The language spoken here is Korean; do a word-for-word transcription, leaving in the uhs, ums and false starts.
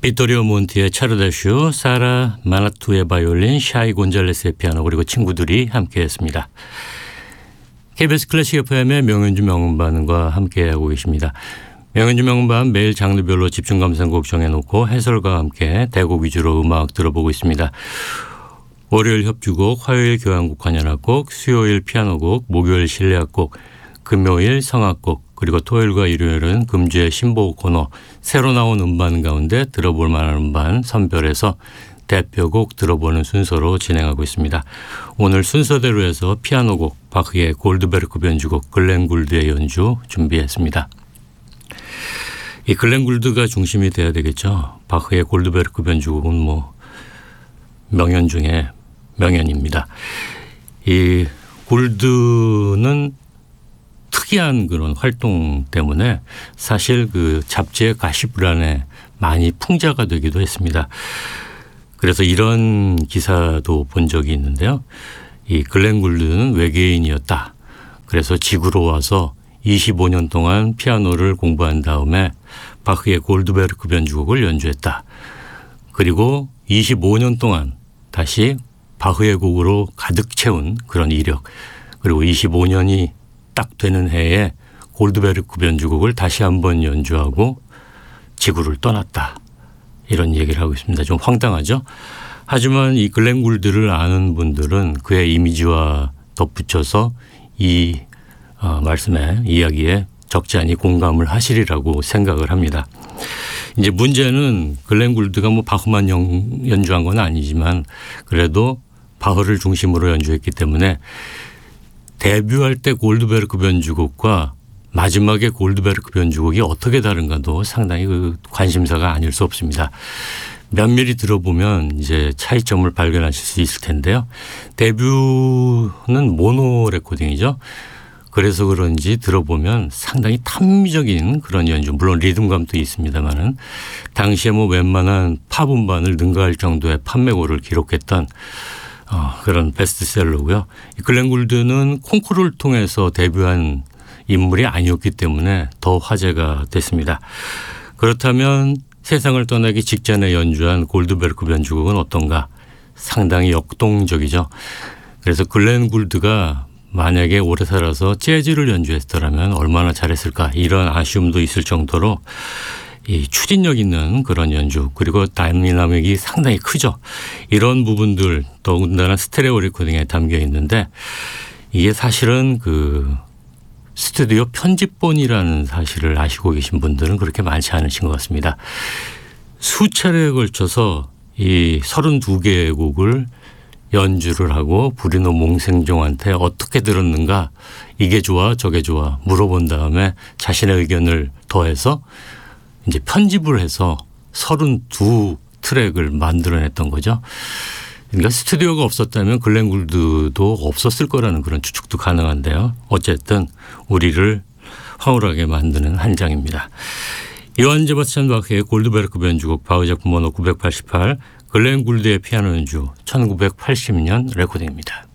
비토리오 몬티의 차르다슈, 사라 마나투의 바이올린, 샤이 곤잘레스의 피아노, 그리고 친구들이 함께했습니다. 케이비에스 클래식 에프엠의 명연주 명음반과 함께하고 계십니다. 명연주 명음반 매일 장르별로 집중 감상곡 정해놓고 해설과 함께 대곡 위주로 음악 들어보고 있습니다. 월요일 협주곡, 화요일 교향곡 관현악곡, 수요일 피아노곡, 목요일 실내악곡, 금요일 성악곡, 그리고 토요일과 일요일은 금주의 신보 코너, 새로 나온 음반 가운데 들어볼 만한 음반 선별해서 대표곡 들어보는 순서로 진행하고 있습니다. 오늘 순서대로 해서 피아노곡, 바흐의 골드베르크 변주곡, 글렌 굴드의 연주 준비했습니다. 이 글렌 굴드가 중심이 돼야 되겠죠. 바흐의 골드베르크 변주곡은 뭐 명연 중에 명연입니다. 이 굴드는 특이한 그런 활동 때문에 사실 그 잡지의 가시브란에 많이 풍자가 되기도 했습니다. 그래서 이런 기사도 본 적이 있는데요. 이 글렌 굴드는 외계인이었다. 그래서 지구로 와서 이십오 년 동안 피아노를 공부한 다음에 바흐의 골드베르크 변주곡을 연주했다. 그리고 이십오 년 동안 다시 바흐의 곡으로 가득 채운 그런 이력, 그리고 이십오 년이 딱 되는 해에 골드베르크 변주곡을 다시 한번 연주하고 지구를 떠났다. 이런 얘기를 하고 있습니다. 좀 황당하죠? 하지만 이 글렌 굴드를 아는 분들은 그의 이미지와 덧붙여서 이 어, 말씀에 이야기에 적지 않이 공감을 하시리라고 생각을 합니다. 이제 문제는 글렌 굴드가 뭐 바흐만 연, 연주한 건 아니지만 그래도 바흐를 중심으로 연주했기 때문에 데뷔할 때 골드베르크 변주곡과 마지막에 골드베르크 변주곡이 어떻게 다른가도 상당히 그 관심사가 아닐 수 없습니다. 면밀히 들어보면 이제 차이점을 발견하실 수 있을 텐데요. 데뷔는 모노 레코딩이죠. 그래서 그런지 들어보면 상당히 탐미적인 그런 연주, 물론 리듬감도 있습니다만은 당시에 뭐 웬만한 팝 음반을 능가할 정도의 판매고를 기록했던 어, 그런 베스트셀러고요. 글렌 굴드는 콩쿠르를 통해서 데뷔한 인물이 아니었기 때문에 더 화제가 됐습니다. 그렇다면 세상을 떠나기 직전에 연주한 골드베르크 변주곡은 어떤가? 상당히 역동적이죠. 그래서 글렌 굴드가 만약에 오래 살아서 재즈를 연주했더라면 얼마나 잘했을까, 이런 아쉬움도 있을 정도로 이 추진력 있는 그런 연주, 그리고 다이나믹이 상당히 크죠. 이런 부분들 더군다나 스테레오 레코딩에 담겨 있는데 이게 사실은 그 스튜디오 편집본이라는 사실을 아시고 계신 분들은 그렇게 많지 않으신 것 같습니다. 수차례에 걸쳐서 이 서른두 개의 곡을 연주를 하고 브루노 몽생종한테 어떻게 들었는가, 이게 좋아 저게 좋아 물어본 다음에 자신의 의견을 더해서 이제 편집을 해서 서른두 트랙을 만들어냈던 거죠. 그러니까 스튜디오가 없었다면 글렌 굴드도 없었을 거라는 그런 추측도 가능한데요. 어쨌든 우리를 황홀하게 만드는 한 장입니다. 요한 세바스찬 바흐의 골드베르크 변주곡, 바흐 작품 번호 구백팔십팔, 글렌 굴드의 피아노 연주, 천구백팔십 년 레코딩입니다.